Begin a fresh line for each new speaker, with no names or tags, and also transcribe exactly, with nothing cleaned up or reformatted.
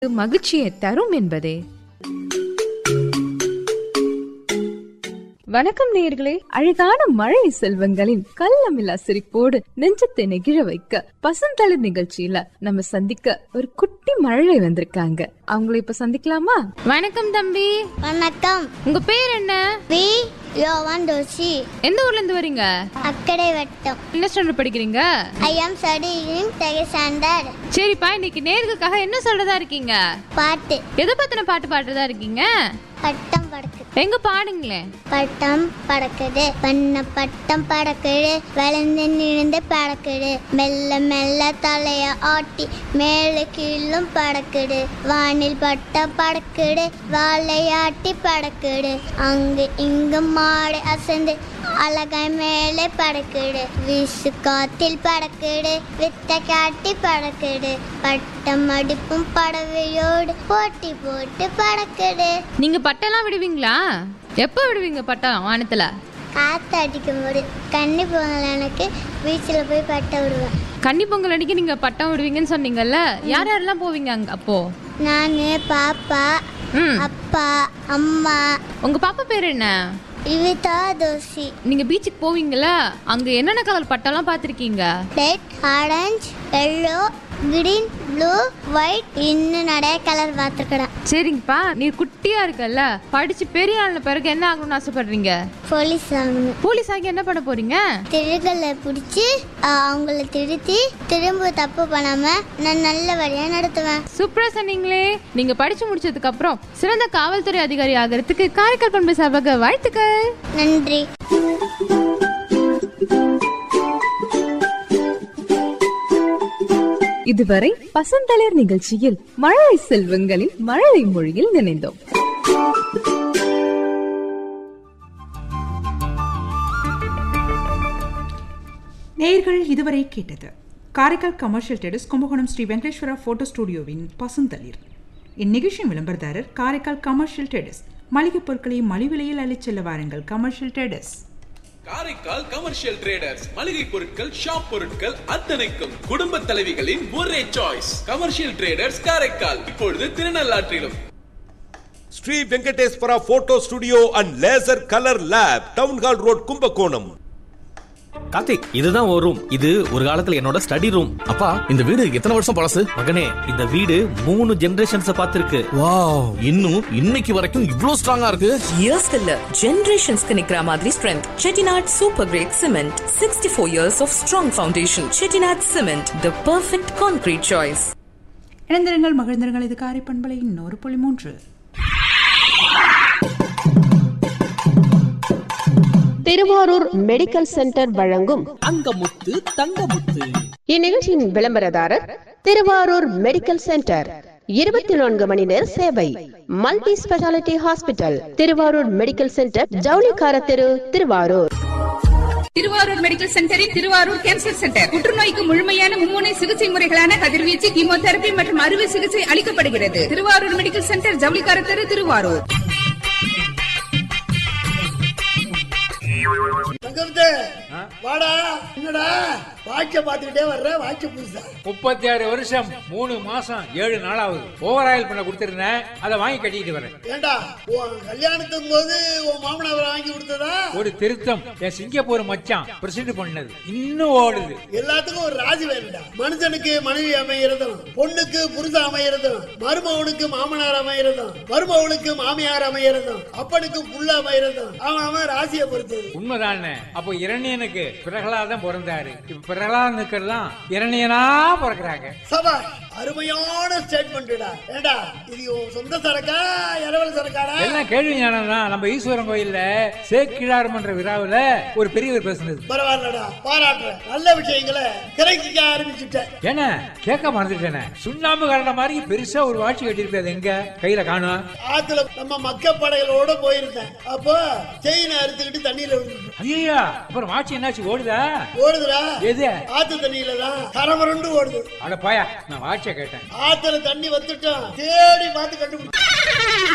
மகிழ்ச்சியை தரும் என்பதே. வணக்கம் நேயர்களே, அழகான மழை செல்வங்களின் கள்ளமில்லா சிரிப்போடு நெஞ்சத்தை நெகிழ வைக்க பசுந்தளிர் நிகழ்ச்சியில நம்ம சந்திக்க ஒரு குட்டி மழை வந்திருக்காங்க. அவங்கள இப்ப சந்திக்கலாமா? வணக்கம் தம்பி.
வணக்கம்.
உங்க பேர் என்ன?
வி யோவான் தோஷி.
எந்த ஊர்ல இருந்து வரீங்க?
அக்கடை வட்டம்.
என்ன ஸ்டாண்டர்ட் படிக்கிறீங்க?
ஐ am studying second standard.
சரிப்பா, இன்னைக்கு நேர்களுக்காக என்ன சொல்றதா இருக்கீங்க?
பாட்டு.
எதை பத்தின பாட்டு பாடுறதா இருக்கீங்க?
பட்டம் பறக்குது.
எங்க பாடுங்களேன்.
பட்டம் பறக்குது, பண்ண பட்டம் பறக்குது, வளர்ந்து நின்று பறக்குது, மெல்ல மெல்ல தலைய ஆட்டி மேலே கீழும் பறக்குது, வானில் பட்டம் பறக்குது, வாழையாட்டி பறக்குது, அங்கு இங்கு மாடு அசந்து அழகாய் மேலே பறக்குது, வீசு காத்தில் பறக்குது, வித்த காட்டி பறக்குது, பட்டம் அடிப்பும் பறவையோடு போட்டி போட்டு பறக்குது.
நீங்க பட்டெல்லாம் விடுவீங்களா? எப்ப விடுவீங்க பட்டம் வானத்துல?
காத்து அடிக்கும் போது. கன்னி பொங்கல் எனக்கு பீச்சில் போய் பட்டம் விடுவேன்.
கன்னி பொங்கல் அன்னைக்கு நீங்க பட்டம் விடுவீங்கன்னு சொன்னீங்கல்ல, யார் யாரெல்லாம் போவீங்க அங்க? அப்போ
நானு, பாப்பா, அப்பா, அம்மா.
உங்க பாப்பா பேர் என்ன?
இவிதா தோஷி.
நீங்க பீச்சுக்கு போவீங்கல்ல, அங்க என்னென்ன colour பட்டம்லாம் பாத்திருக்கீங்க?
Red, orange, yellow, green, blue, white, இன்னும் நிறைய கலர் பார்த்துருக்கேன்.
சரிங்கப்பா, நீ குட்டியா இருக்கல்ல, படிச்சு பெரிய ஆன பிறகு என்ன ஆகணும்னு ஆசைப்படுறீங்க?
போலீஸ் ஆகணும்.
போலீஸ் ஆகி என்ன பண்ண போறீங்க?
திருடர்களை பிடிச்சி அவங்கள திருத்தி திரும்ப தப்பு பண்ணாம நான் நல்ல வழியா நடத்துவேன்.
சூப்பரா சொன்னீங்களே. நீங்க படிச்சு முடிச்சதுக்கு அப்புறம் சிறந்த காவல்துறை அதிகாரி ஆகிறதுக்கு காரைக்கால் பண்பு சார்பாக வாழ்த்துக்கள்.
நன்றி.
இதுவரை பசுந்தளிர் நிகழ்ச்சியில் மழை செல்வங்களில் மழலை மொழியில் நினைந்தோம்.
நேயர்கள் இதுவரை கேட்டது Karaikal commercial terrace Kumbakonam Sri Venkateswara photo ஸ்டுடியோவின் பசுந்தளிர். இந்நிகழ்ச்சியின் விளம்பரதாரர் காரைக்கால் கமர்ஷியல் டெரஸ். மளிகை பொருட்களை மலிவிலையில் அள்ளிச் செல்ல வாருங்கள். Commercial terrace.
Karaikal commercial traders. மளிகை பொருட்கள், ஷாப் பொருட்கள் அத்தனைக்கும் குடும்ப தலைவிகளின் ஒரே சாய்ஸ். கமர்ஷியல் டிரேடர்ஸ் காரைக்கால், இப்பொழுது திருநள்ளாற்றிலும்.
Sri Venkateswara photo studio and laser colour lab, town hall road, Kumbakonam.
Karthik, இதுதான் ஒரு ரூம். இது ஒரு காலத்துல என்னோட ஸ்டடி ரூம். அப்பா, இந்த வீடு எத்தனை வருஷம் பழசு? மகனே, இந்த வீடு மூணு ஜெனரேஷன்ஸ் பார்த்திருக்கு. வாவ், இன்னும் இன்னைக்கு வரைக்கும் இவ்ளோ ஸ்ட்ராங்கா இருக்கு.
இயர்ஸ்க்கு இல்ல, ஜெனரேஷன்ஸ்க்கு நிக்கிற மாதிரி strength. Chettinad super great cement, sixty four years of strong foundation. Chettinad cement, the perfect concrete choice.
இணைந்திருங்கள், மகிழ்ந்திருங்கள். இது காரை பண்பலை இன்னொரு புள்ளி மூன்று.
திருவாரூர் மெடிக்கல் சென்டர் வழங்கும்
அங்கமுத்து தங்கமுத்து.
இந்நிகழ்ச்சியின் விளம்பரதாரர் திருவாரூர் மெடிக்கல் சென்டர். இருபத்தி நான்கு மணி நேர சேவை. Multi speciality hospital. Thiruvarur medical centre, ஜவுளிக்கார தெரு, திருவாரூர்.
திருவாரூர் மெடிக்கல் சென்டரில் திருவாரூர் கேன்சர் சென்டர். புற்றுநோய்க்கு முழுமையான மும்முனை சிகிச்சை முறைகளான கதிர்வீச்சு, கீமோதெரபி மற்றும் அறுவை சிகிச்சை அளிக்கப்படுகிறது. திருவாரூர் மெடிக்கல் சென்டர், ஜவுளிக்கார தெரு, திருவாரூர்.
வாடா, என்னடா வாட்ச பாத்துக்கிட்டே வர்ற? வாட்ச புதுசா?
முப்பத்தி ஆறு வருஷம் மூணு மாசம் ஏழு நாளாவது ஓவர் ஆயில் பண்ண கொடுத்திருந்தேன், அதை வாங்கி கட்டிட்டு வரேன்.
ஏண்டா, உன் கல்யாணத்துக்கு போது உன் மாமனார் வாங்கி கொடுத்ததா?
ஒரு திருத்தம், என் சிங்கப்பூர் மச்சான் பிரசிடண்ட் பண்ணது இன்னும் ஓடுது.
எல்லாத்துக்கும் ஒரு ராஜி வேணும்டா. மனுஷனுக்கு மனைவி அமைகிறதும், பொண்ணுக்கு புருஷன் அமைகிறதும், மருமகனுக்கு மாமனார் அமைகிறதும், மருமகனுக்கு மாமியார் அமைகிறதும், அப்பனுக்கு புள்ள அமைகிறதும் அவன் அவன் ராசியை பொறுத்தது.
உண்மைதானே? அப்போ இரணியனுக்கு பிரகலாதம் பிறந்தாரு. இப்ப பிரகலாதனுக்கெல்லாம் இரணியனா பிறக்கிறாங்க.
சபா, அருமையான ஸ்டேட்மெண்ட்டா. ஏண்டா, இது சொந்த சரக்கா இரவல் சரக்காடா?
எல்லாம் கேள்வி ஞானம் தான். நம்ம ஈஸ்வரன் கோயில்ல சேக்கிழார் மன்ற விழாவுல ஒரு பெரியவர் பேசுனது.
பரவாயில்லடா, பாராட்டுறேன். நல்ல விஷயங்களை கிரகிக்க ஆரம்பிச்சுட்டேன்.
ஏன்னா கேட்க மறந்துட்டேனே, சுண்ணாம்பு கரண்ட மாதிரி பெருசா ஒரு வாட்சி கட்டிருப்பது எங்க கையில காணும்.
ஆத்துல நம்ம மக்கப்படைகளோட போயிருந்தேன். அப்போ செயினை அறுத்துக்கிட்டு தண்ணியில விழுந்து.
ஐயா, அப்புறம் வாட்சி என்னாச்சு? ஓடுதா?
ஓடுதுடா.
எது?
ஆத்து தண்ணியில தான் கரமரண்டு ஓடுது.
அட பாயா, நான் வாட்சிய கேட்டேன்.
ஆத்துல தண்ணி வந்துட்டோம், தேடி பார்த்து கண்டுபிடிச்சேன்.